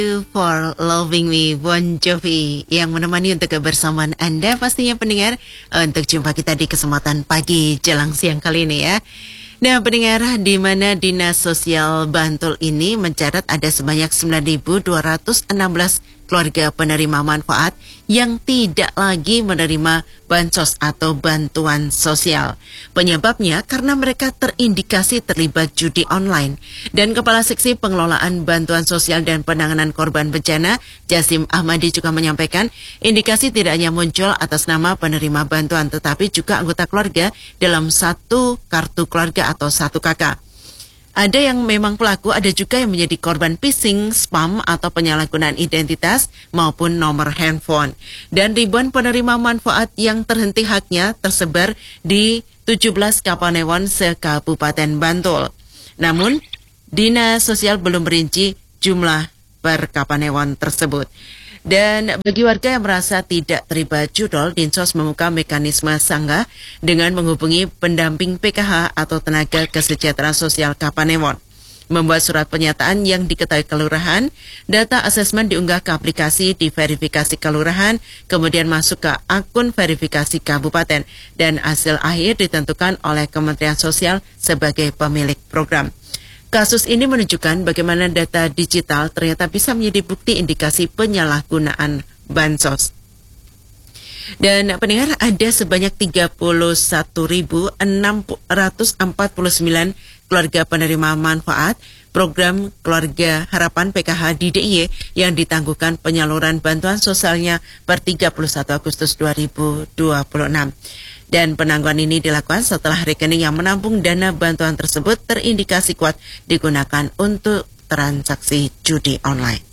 You for Loving Me, Bon Jovi yang menemani untuk kebersamaan Anda pastinya pendengar untuk jumpa kita di kesempatan pagi jelang siang kali ini ya. Nah pendengar, di mana Dinas Sosial Bantul ini mencatat ada sebanyak 9.216 keluarga penerima manfaat yang tidak lagi menerima bansos atau bantuan sosial. Penyebabnya karena mereka terindikasi terlibat judi online. Dan Kepala Seksi Pengelolaan Bantuan Sosial dan Penanganan Korban Bencana, Jasim Ahmadi juga menyampaikan, indikasi tidak hanya muncul atas nama penerima bantuan, tetapi juga anggota keluarga dalam satu kartu keluarga atau satu KK. Ada yang memang pelaku, ada juga yang menjadi korban phishing, spam, atau penyalahgunaan identitas maupun nomor handphone. Dan ribuan penerima manfaat yang terhenti haknya tersebar di 17 Kapanewon se-Kabupaten Bantul. Namun, Dinas Sosial belum merinci jumlah per Kapanewon tersebut. Dan bagi warga yang merasa tidak terlibat judol, Dinsos membuka mekanisme sanggah dengan menghubungi pendamping PKH atau tenaga kesejahteraan sosial Kapanewon. Membuat surat pernyataan yang diketahui kelurahan, data asesmen diunggah ke aplikasi diverifikasi kelurahan, kemudian masuk ke akun verifikasi kabupaten, dan hasil akhir ditentukan oleh Kementerian Sosial sebagai pemilik program. Kasus ini menunjukkan bagaimana data digital ternyata bisa menjadi bukti indikasi penyalahgunaan bansos. Dan pendengar, ada sebanyak 31.649 keluarga penerima manfaat program Keluarga Harapan PKH di DIY yang ditangguhkan penyaluran bantuan sosialnya per 31 Agustus 2026. Dan penangguhan ini dilakukan setelah rekening yang menampung dana bantuan tersebut terindikasi kuat digunakan untuk transaksi judi online.